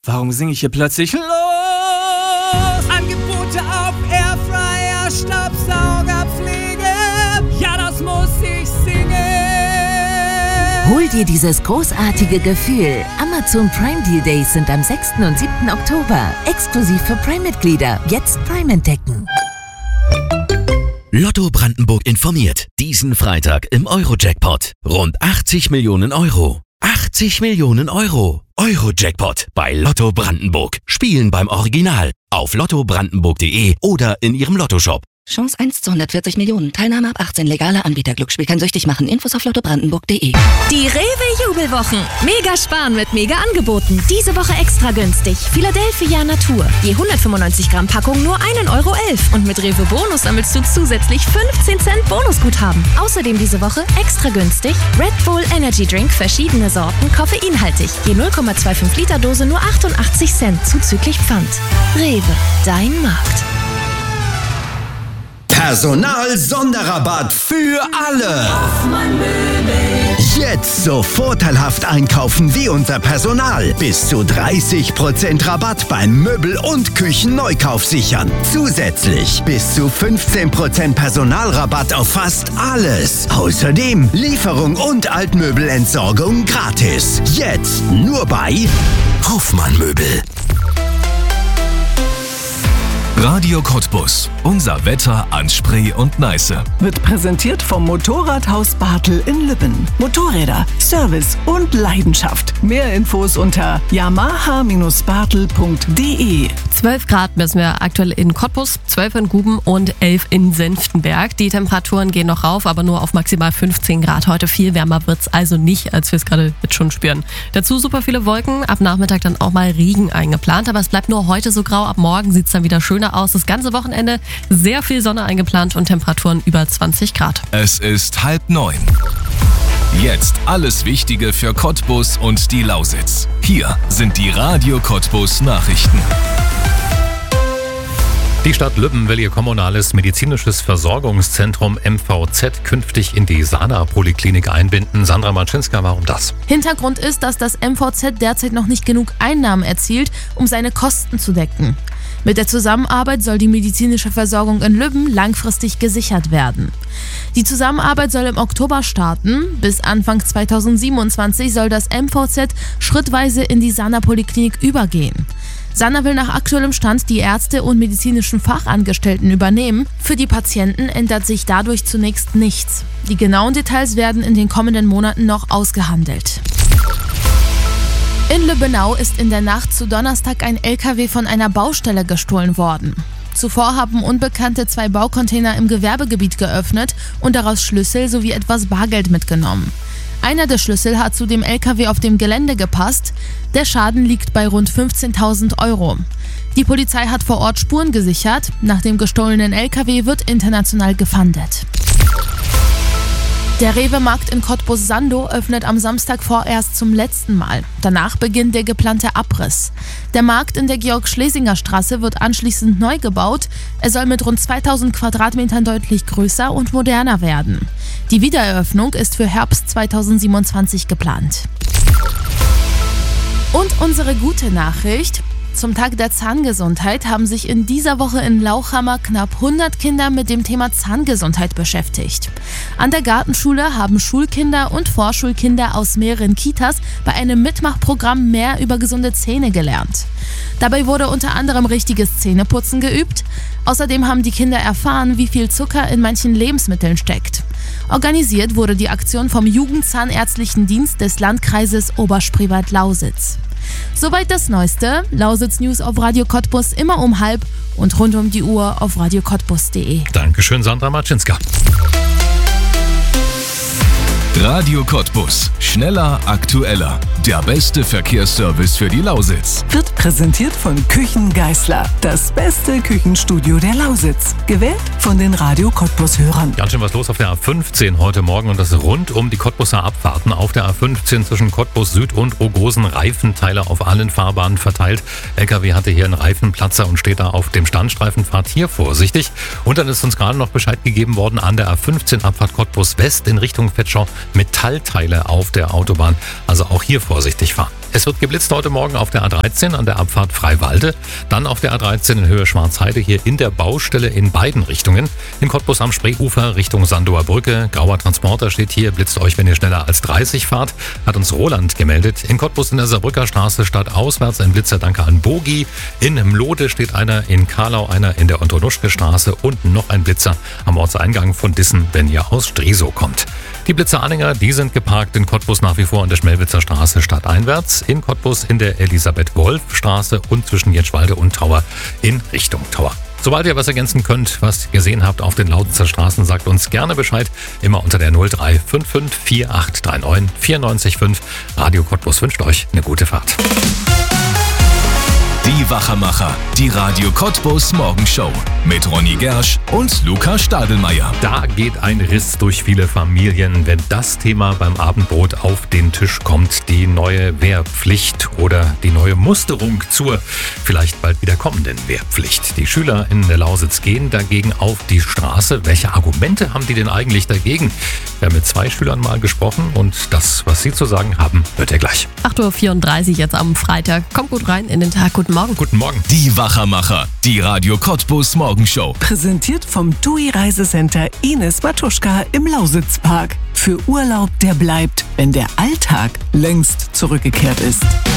Warum singe ich hier plötzlich los? Angebote auf Airfryer, Staubsaugerpflege. Ja, das muss ich singen. Hol dir dieses großartige Gefühl. Amazon Prime Deal Days sind am 6. und 7. Oktober. Exklusiv für Prime-Mitglieder. Jetzt Prime entdecken. Lotto Brandenburg informiert. Diesen Freitag im Euro-Jackpot. Rund 80 Millionen Euro. 80 Millionen Euro. Euro-Jackpot bei Lotto Brandenburg. Spielen beim Original. Auf lottobrandenburg.de oder in Ihrem Lottoshop. Chance 1 zu 140 Millionen. Teilnahme ab 18. Legaler Anbieter. Glücksspiel kann süchtig machen. Infos auf lottobrandenburg.de. Die Rewe-Jubelwochen. Mega sparen mit mega Angeboten. Diese Woche extra günstig. Philadelphia Natur. Die 195 Gramm Packung nur 1,11 Euro. Und mit Rewe Bonus sammelst du zusätzlich 15 Cent Bonusguthaben. Außerdem diese Woche extra günstig Red Bull Energy Drink, verschiedene Sorten, koffeinhaltig. Je 0,25 Liter Dose nur 88 Cent zuzüglich Pfand. Rewe, dein Markt. Personal-Sonderrabatt für alle. Jetzt so vorteilhaft einkaufen wie unser Personal. Bis zu 30% Rabatt beim Möbel- und Küchenneukauf sichern. Zusätzlich bis zu 15% Personalrabatt auf fast alles. Außerdem Lieferung und Altmöbelentsorgung gratis. Jetzt nur bei Hoffmann Möbel. Radio Cottbus. Unser Wetter an Spree und Neiße. Wird präsentiert vom Motorradhaus Bartel in Lübben. Motorräder, Service und Leidenschaft. Mehr Infos unter yamaha-bartel.de. 12 Grad messen wir aktuell in Cottbus, 12 in Guben und 11 in Senftenberg. Die Temperaturen gehen noch rauf, aber nur auf maximal 15 Grad. Heute viel wärmer wird's also nicht, als wir es gerade jetzt schon spüren. Dazu super viele Wolken, ab Nachmittag dann auch mal Regen eingeplant. Aber es bleibt nur heute so grau, ab morgen sieht's dann wieder schöner aus. Das ganze Wochenende sehr viel Sonne eingeplant und Temperaturen über 20 Grad. Es ist 8:30. Jetzt alles Wichtige für Cottbus und die Lausitz. Hier sind die Radio Cottbus Nachrichten. Die Stadt Lübben will ihr kommunales medizinisches Versorgungszentrum MVZ künftig in die Sana-Poliklinik einbinden. Sandra Marczynska, warum das? Hintergrund ist, dass das MVZ derzeit noch nicht genug Einnahmen erzielt, um seine Kosten zu decken. Mit der Zusammenarbeit soll die medizinische Versorgung in Lübben langfristig gesichert werden. Die Zusammenarbeit soll im Oktober starten. Bis Anfang 2027 soll das MVZ schrittweise in die Sana-Poliklinik übergehen. Sana will nach aktuellem Stand die Ärzte und medizinischen Fachangestellten übernehmen. Für die Patienten ändert sich dadurch zunächst nichts. Die genauen Details werden in den kommenden Monaten noch ausgehandelt. In Lübbenau ist in der Nacht zu Donnerstag ein LKW von einer Baustelle gestohlen worden. Zuvor haben Unbekannte 2 Baucontainer im Gewerbegebiet geöffnet und daraus Schlüssel sowie etwas Bargeld mitgenommen. Einer der Schlüssel hat zu dem LKW auf dem Gelände gepasst. Der Schaden liegt bei rund 15.000 Euro. Die Polizei hat vor Ort Spuren gesichert. Nach dem gestohlenen LKW wird international gefahndet. Der Rewe-Markt in Cottbus-Sandow öffnet am Samstag vorerst zum letzten Mal. Danach beginnt der geplante Abriss. Der Markt in der Georg-Schlesinger-Straße wird anschließend neu gebaut. Er soll mit rund 2000 Quadratmetern deutlich größer und moderner werden. Die Wiedereröffnung ist für Herbst 2027 geplant. Und unsere gute Nachricht: Zum Tag der Zahngesundheit haben sich in dieser Woche in Lauchhammer knapp 100 Kinder mit dem Thema Zahngesundheit beschäftigt. An der Gartenschule haben Schulkinder und Vorschulkinder aus mehreren Kitas bei einem Mitmachprogramm mehr über gesunde Zähne gelernt. Dabei wurde unter anderem richtiges Zähneputzen geübt. Außerdem haben die Kinder erfahren, wie viel Zucker in manchen Lebensmitteln steckt. Organisiert wurde die Aktion vom Jugendzahnärztlichen Dienst des Landkreises Oberspreewald-Lausitz. Soweit das Neueste. Lausitz News auf Radio Cottbus immer um 12:30 und rund um die Uhr auf radiocottbus.de. Dankeschön, Sandra Marczynska. Radio Cottbus. Schneller, aktueller. Der beste Verkehrsservice für die Lausitz. Wird präsentiert von Küchen Geißler. Das beste Küchenstudio der Lausitz. Gewählt von den Radio Cottbus-Hörern. Ganz schön was los auf der A15 heute Morgen und das rund um die Cottbuser Abfahrten. Auf der A15 zwischen Cottbus Süd und Rogosen Reifenteile auf allen Fahrbahnen verteilt. LKW hatte hier einen Reifenplatzer und steht da auf dem Standstreifen. Fahrt hier vorsichtig. Und dann ist uns gerade noch Bescheid gegeben worden an der A15 Abfahrt Cottbus West in Richtung Vetschau. Metallteile auf der Autobahn. Also auch hier vorsichtig fahren. Es wird geblitzt heute Morgen auf der A13 an der Abfahrt Freiwalde, dann auf der A13 in Höhe Schwarzheide hier in der Baustelle in beiden Richtungen. In Cottbus am Spreeufer Richtung Sandower Brücke. Grauer Transporter steht hier, blitzt euch, wenn ihr schneller als 30 fahrt, hat uns Roland gemeldet. In Cottbus in der Saarbrücker Straße stadtauswärts ein Blitzer, danke an Bogi. In Mlode steht einer, in Karlau einer in der Ontonuschke Straße und noch ein Blitzer am Ortseingang von Dissen, wenn ihr aus Stresow kommt. Die Blitzeranhänger, die sind geparkt in Cottbus nach wie vor an der Schmelwitzer Straße stadteinwärts, in Cottbus in der Elisabeth-Wolf-Straße und zwischen Jenschwalde und Tauer in Richtung Tauer. Sobald ihr was ergänzen könnt, was ihr gesehen habt auf den Lausitzer Straßen, sagt uns gerne Bescheid. Immer unter der 0355 4839 94,5. Radio Cottbus wünscht euch eine gute Fahrt. Die Wachermacher, die Radio Cottbus Morgenshow mit Ronny Gersch und Luca Stadelmeier. Da geht ein Riss durch viele Familien, wenn das Thema beim Abendbrot auf den Tisch kommt. Die neue Wehrpflicht oder die neue Musterung zur vielleicht bald wieder kommenden Wehrpflicht. Die Schüler in der Lausitz gehen dagegen auf die Straße. Welche Argumente haben die denn eigentlich dagegen? Wir haben mit 2 Schülern mal gesprochen und das, was sie zu sagen haben, hört ihr gleich. 8:34 Uhr jetzt am Freitag. Kommt gut rein in den Tag. Guten Morgen. Guten Morgen. Die Wachermacher, die Radio Cottbus Morgenshow. Präsentiert vom TUI Reisecenter Ines Matuschka im Lausitzpark. Für Urlaub, der bleibt, wenn der Alltag längst zurückgekehrt ist.